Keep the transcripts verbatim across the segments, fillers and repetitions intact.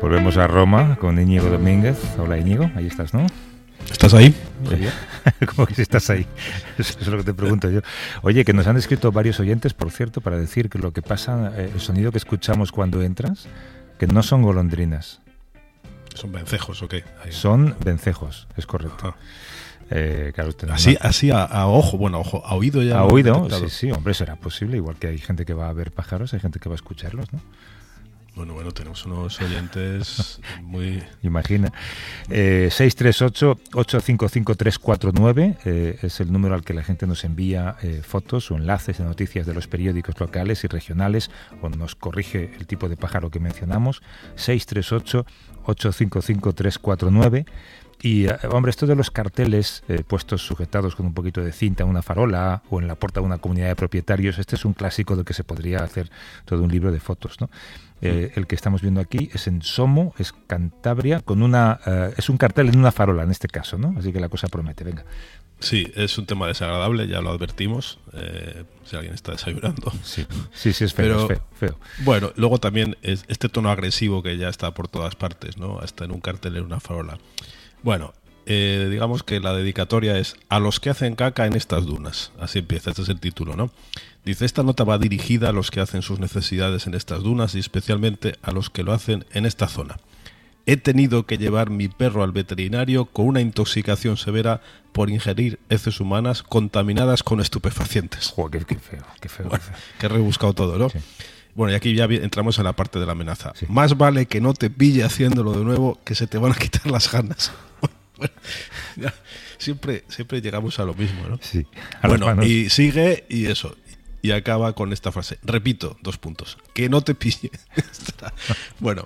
Volvemos a Roma con Íñigo Domínguez. Hola Íñigo, ahí estás, ¿no? ¿Estás ahí? ¿Cómo que si estás ahí? Eso es lo que te pregunto yo. Oye, que nos han escrito varios oyentes, por cierto, para decir que lo que pasa, eh, el sonido que escuchamos cuando entras, que no son golondrinas. ¿Son vencejos o qué? Ahí. Son vencejos, es correcto. Eh, claro, así una... así a, a ojo, bueno, a ojo, a oído ya. A oído, sí, sí, hombre, será posible. Igual que hay gente que va a ver pájaros, hay gente que va a escucharlos, ¿no? Bueno, bueno, tenemos unos oyentes muy... Imagina. Eh, seis tres ocho, ocho cinco cinco, tres cuatro nueve eh, es el número al que la gente nos envía eh, fotos o enlaces de noticias de los periódicos locales y regionales o nos corrige el tipo de pájaro que mencionamos. seis tres ocho, ocho cinco cinco, tres cuatro nueve. Y, hombre, esto de los carteles eh, puestos sujetados con un poquito de cinta en una farola o en la puerta de una comunidad de propietarios, este es un clásico del que se podría hacer todo un libro de fotos, ¿no? Eh, el que estamos viendo aquí es en Somo, es Cantabria, con una eh, es un cartel en una farola en este caso, ¿no? Así que la cosa promete, venga. Sí, es un tema desagradable, ya lo advertimos, eh, si alguien está desayunando. Sí, sí, sí es feo, Pero, es feo, feo. Bueno, luego también es este tono agresivo que ya está por todas partes, ¿no? Hasta en un cartel en una farola. Bueno, eh, digamos que la dedicatoria es a los que hacen caca en estas dunas. Así empieza, este es el título, ¿no? Dice, esta nota va dirigida a los que hacen sus necesidades en estas dunas y especialmente a los que lo hacen en esta zona. He tenido que llevar mi perro al veterinario con una intoxicación severa por ingerir heces humanas contaminadas con estupefacientes. Joder, qué feo, qué feo. Bueno, qué feo. Qué rebuscado todo, ¿no? Sí. Bueno, y aquí ya entramos en la parte de la amenaza. Sí. Más vale que no te pille haciéndolo de nuevo, que se te van a quitar las ganas. Bueno, ya, siempre, siempre llegamos a lo mismo, ¿no? Sí. Bueno, y sigue y eso. Y acaba con esta frase. Repito, dos puntos. Que no te pille. Bueno,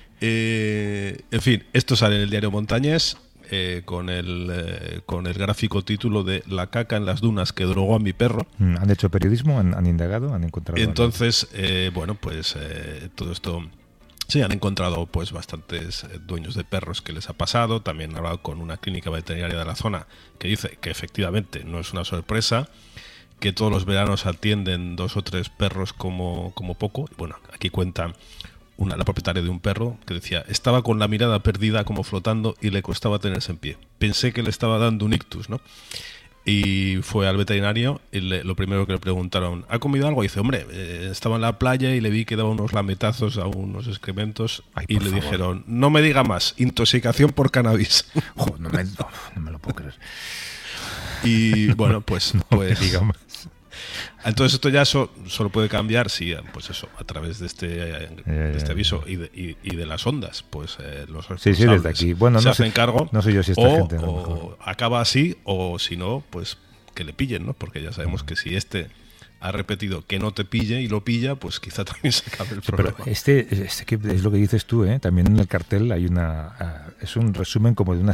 eh, en fin, esto sale en el diario Montañés eh, con, el, eh, con el gráfico título de La caca en las dunas que drogó a mi perro. ¿Han hecho periodismo? ¿Han, han indagado? ¿Han encontrado? Entonces, eh, bueno, pues eh, todo esto... Sí, han encontrado pues bastantes dueños de perros que les ha pasado. También han hablado con una clínica veterinaria de la zona que dice que efectivamente no es una sorpresa, que todos los veranos atienden dos o tres perros como, como poco. Bueno, aquí cuenta una, la propietaria de un perro que decía, estaba con la mirada perdida como flotando y le costaba tenerse en pie. Pensé que le estaba dando un ictus, ¿no? Y fue al veterinario y le, lo primero que le preguntaron, ¿ha comido algo? Y dice, hombre, eh, estaba en la playa y le vi que daba unos lametazos a unos excrementos. Ay, y le favor. Dijeron, no me diga más, intoxicación por cannabis. Oh, no, me, no, no me lo puedo creer. Y bueno, pues... no pues me diga más. Entonces esto ya so, solo puede cambiar si, pues eso, a través de este, de este aviso y de, y, y de las ondas, pues eh, los responsables sí, sí, desde aquí. Bueno, se no hacen sé, cargo. No sé yo si esta o, gente o acaba así, o si no, pues que le pillen, ¿no? Porque ya sabemos que si este ha repetido que no te pille y lo pilla, pues quizá también se acabe el sí, problema. Pero este, este que es lo que dices tú, ¿eh? También en el cartel hay una, uh, es un resumen como de una